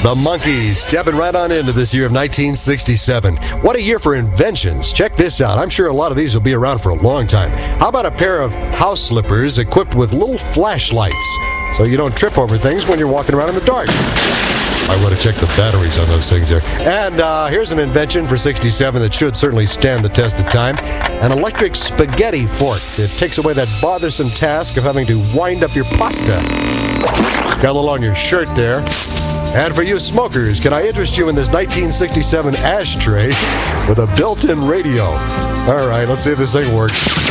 The Monkees stepping right on into this year of 1967. What a year for inventions. Check this out. I'm sure a lot of these will be around for a long time. How about a pair of house slippers equipped with little flashlights so you don't trip over things when you're walking around in the dark? I want to check the batteries on those things there. And here's an invention for 67 that should certainly stand the test of time. An electric spaghetti fork that takes away that bothersome task of having to wind up your pasta. Got a little on your shirt there. And for you smokers, can I interest you in this 1967 ashtray with a built-in radio? All right, let's see if this thing works.